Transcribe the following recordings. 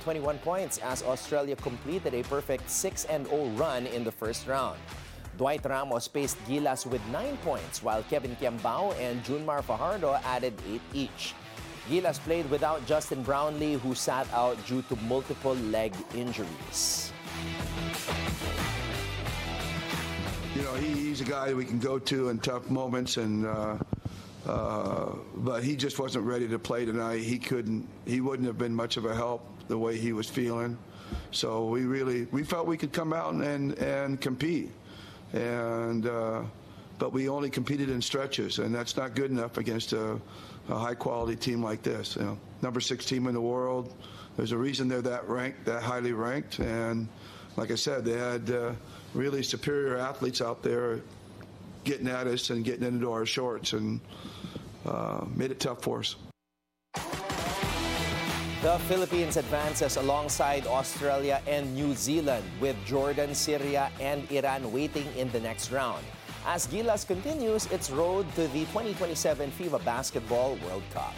21 points as Australia completed a perfect 6-0 run in the first round. Dwight Ramos paced Gilas with 9 points, while Kevin Kiambao and Junmar Fajardo added 8 each. Gilas played without Justin Brownlee, who sat out due to multiple leg injuries. You know, he's a guy we can go to in tough moments, but he just wasn't ready to play tonight. He wouldn't have been much of a help the way he was feeling. So we felt we could come out and compete, but we only competed in stretches, and that's not good enough against a high-quality team like this. You know, number 6 team in the world. There's a reason they're that highly ranked, and like I said, they had really superior athletes out there getting at us and getting into our shorts, and made it tough for us. The Philippines advances alongside Australia and New Zealand, with Jordan, Syria, and Iran waiting in the next round, as Gilas continues its road to the 2027 FIBA Basketball World Cup.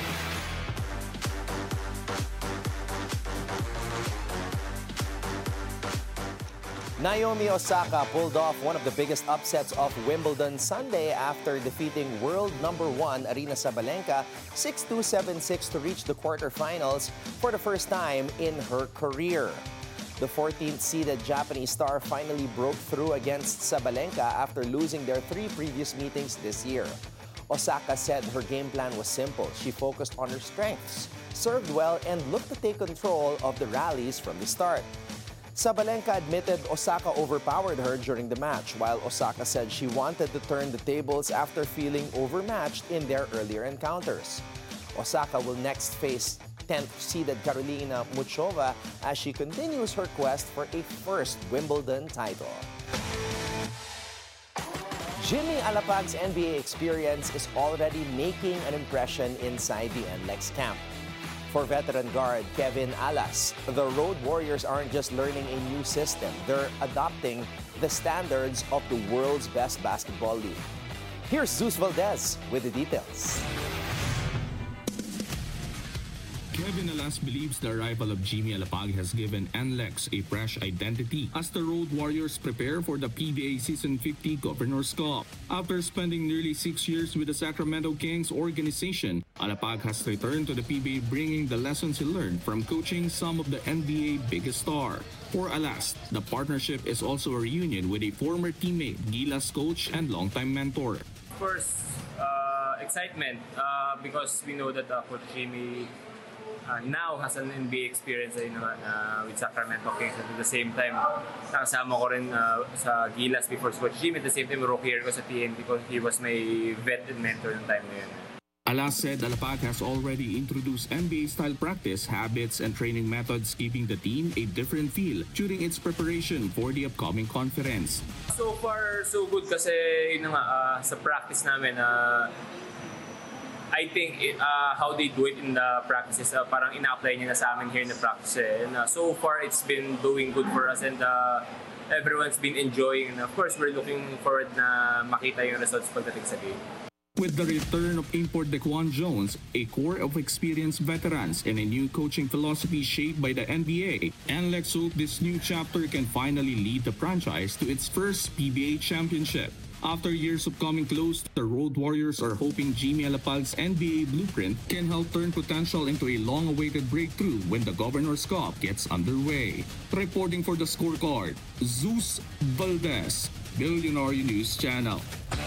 Naomi Osaka pulled off one of the biggest upsets of Wimbledon Sunday after defeating world number 1 Aryna Sabalenka 6-2, 7-6 to reach the quarterfinals for the first time in her career. The 14th-seeded Japanese star finally broke through against Sabalenka after losing their 3 previous meetings this year. Osaka said her game plan was simple. She focused on her strengths, served well, and looked to take control of the rallies from the start. Sabalenka admitted Osaka overpowered her during the match, while Osaka said she wanted to turn the tables after feeling overmatched in their earlier encounters. Osaka will next face 10th-seeded Karolina Muchova as she continues her quest for a first Wimbledon title. Jimmy Alapag's NBA experience is already making an impression inside the NLEX camp. For veteran guard Kevin Alas, the Road Warriors aren't just learning a new system, they're adopting the standards of the world's best basketball league. Here's Zeus Valdez with the details. Kevin Alas believes the arrival of Jimmy Alapag has given NLEX a fresh identity as the Road Warriors prepare for the PBA Season 50 Governor's Cup. After spending nearly 6 years with the Sacramento Kings organization, Alapag has returned to the PBA, bringing the lessons he learned from coaching some of the NBA biggest stars. For Alas, the partnership is also a reunion with a former teammate, Gilas coach and longtime mentor. First, excitement because we know that Coach Jimmy now has an NBA experience with Sacramento Kings, and at the same time nakasama ko rin sa Gilas before Coach Jimmy. At the same time, rookie year ko sa TN because he was my vet and mentor ng time na yun. Alas said Alapag has already introduced NBA-style practice habits and training methods, giving the team a different feel during its preparation for the upcoming conference. So far, so good kasi sa practice namin, I think how they do it in the practices, parang ina-apply niya na sa amin here in the practice. And so far, it's been doing good for us, and everyone's been enjoying. And of course, we're looking forward na makita yung results pagdating sa game. With the return of import Daquan Jones, a core of experienced veterans, and a new coaching philosophy shaped by the NBA, NLEX hope this new chapter can finally lead the franchise to its first PBA championship. After years of coming close, the Road Warriors are hoping Jimmy Alapag's NBA blueprint can help turn potential into a long-awaited breakthrough when the Governor's Cup gets underway. Reporting for the Scorecard, Zeus Valdez, Billionaire News Channel.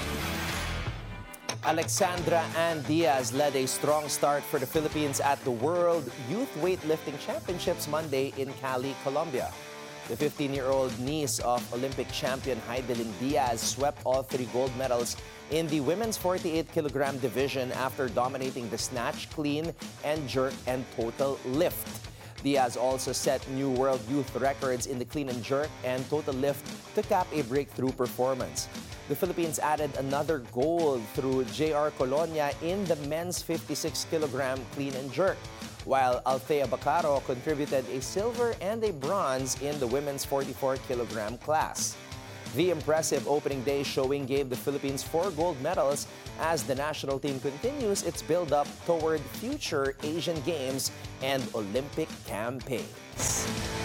Alexandra Ann Diaz led a strong start for the Philippines at the World Youth Weightlifting Championships Monday in Cali, Colombia. The 15-year-old niece of Olympic champion Heidelin Diaz swept all 3 gold medals in the women's 48-kilogram division after dominating the snatch, clean, and jerk and total lift. Diaz also set new world youth records in the clean and jerk and total lift to cap a breakthrough performance. The Philippines added another gold through J.R. Colonia in the men's 56-kilogram clean and jerk, while Althea Bacaro contributed a silver and a bronze in the women's 44-kilogram class. The impressive opening day showing gave the Philippines 4 gold medals as the national team continues its build-up toward future Asian Games and Olympic campaigns.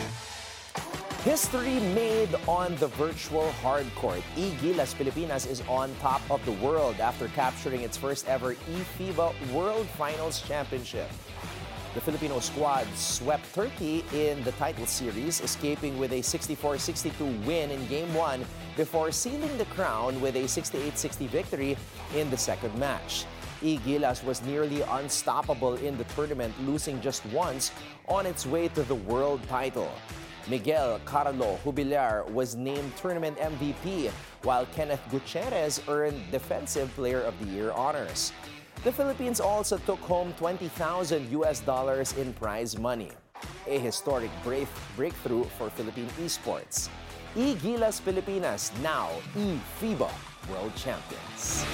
History made on the virtual hardcourt. E-Gilas Pilipinas is on top of the world after capturing its first ever eFIBA World Finals Championship. The Filipino squad swept Turkey in the title series, escaping with a 64-62 win in Game 1 before sealing the crown with a 68-60 victory in the second match. E-Gilas was nearly unstoppable in the tournament, losing just once on its way to the world title. Miguel Carlo Jubilar was named tournament MVP, while Kenneth Gutierrez earned Defensive Player of the Year honors. The Philippines also took home $20,000 in prize money, a historic breakthrough for Philippine esports. E-Gilas Pilipinas, now eFIBA World Champions.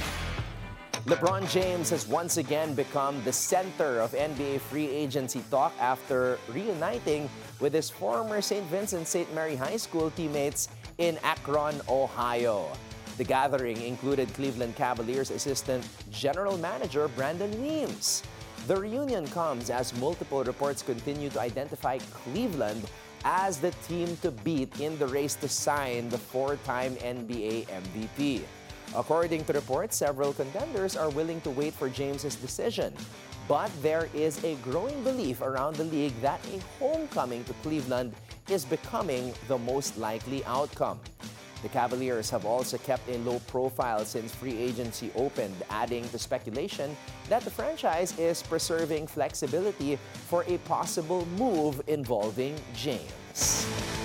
LeBron James has once again become the center of NBA free agency talk after reuniting with his former St. Vincent St. Mary High School teammates in Akron, Ohio. The gathering included Cleveland Cavaliers assistant general manager Brandon Weems. The reunion comes as multiple reports continue to identify Cleveland as the team to beat in the race to sign the 4-time NBA MVP. According to reports, several contenders are willing to wait for James's decision. But there is a growing belief around the league that a homecoming to Cleveland is becoming the most likely outcome. The Cavaliers have also kept a low profile since free agency opened, adding to speculation that the franchise is preserving flexibility for a possible move involving James.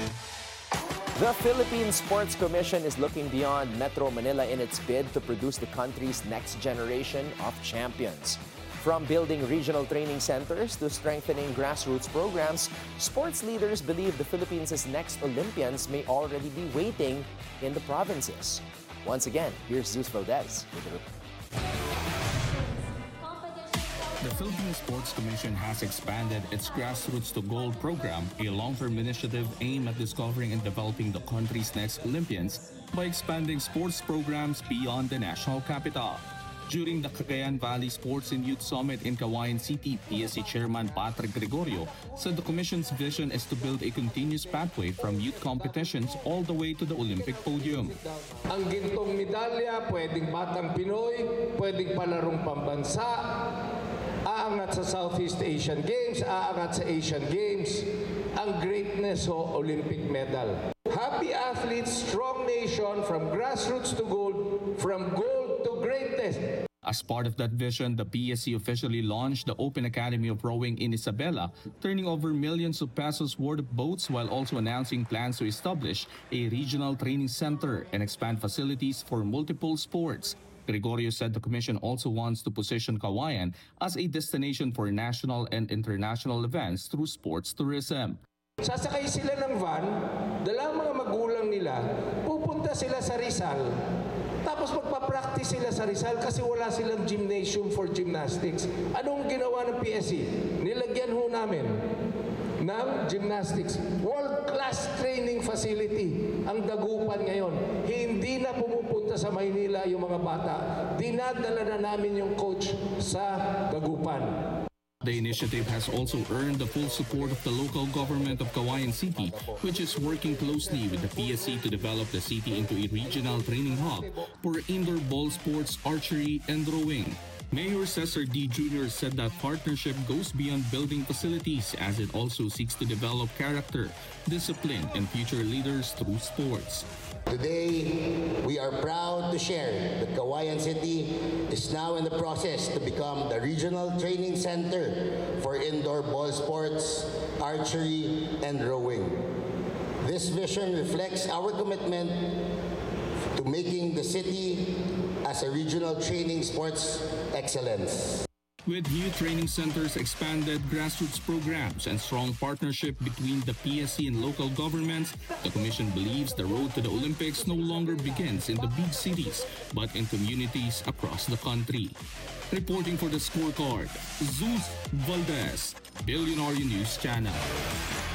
The Philippine Sports Commission is looking beyond Metro Manila in its bid to produce the country's next generation of champions. From building regional training centers to strengthening grassroots programs, sports leaders believe the Philippines' next Olympians may already be waiting in the provinces. Once again, here's Zeus Valdez with the report. The Philippine Sports Commission has expanded its Grassroots to Gold program, a long-term initiative aimed at discovering and developing the country's next Olympians by expanding sports programs beyond the national capital. During the Cagayan Valley Sports and Youth Summit in Cagayan City, PSC Chairman Patrick Gregorio said the Commission's vision is to build a continuous pathway from youth competitions all the way to the Olympic podium. Ang gintong medalya, pwedeng batang Pinoy, pwedeng palarong pambansa, aangat sa Southeast Asian Games, aangat sa Asian Games, ang greatness o Olympic medal. Happy athletes, strong nation, from grassroots to gold, from gold to greatness. As part of that vision, the PSC officially launched the Open Academy of Rowing in Isabela, turning over millions of pesos worth of boats while also announcing plans to establish a regional training center and expand facilities for multiple sports. Gregorio said the commission also wants to position Cagayan as a destination for national and international events through sports tourism. Sasakay sila ng van, dala ang mga magulang nila, pupunta sila sa Rizal, tapos magpa-practice sila sa Rizal kasi wala silang gymnasium for gymnastics. Anong ginawa ng PSC? Nilagyan ho namin ng gymnastics. World-class training facility ang Dagupan ngayon. Hindi na pumupunta sa Maynila yung mga bata. Dinadala na namin yung coach sa Dagupan. The initiative has also earned the full support of the local government of Cagayan City, which is working closely with the PSC to develop the city into a regional training hub for indoor ball sports, archery, and rowing. Mayor Cesar D. Jr. said that partnership goes beyond building facilities as it also seeks to develop character, discipline, and future leaders through sports. Today, we are proud to share that Cagayan City is now in the process to become the regional training center for indoor ball sports, archery, and rowing. This vision reflects our commitment to making the city as a regional training sports excellence. With new training centers, expanded grassroots programs, and strong partnership between the PSC and local governments, the Commission believes the road to the Olympics no longer begins in the big cities, but in communities across the country. Reporting for the Scorecard, Zeus Valdez, Billionaire News Channel.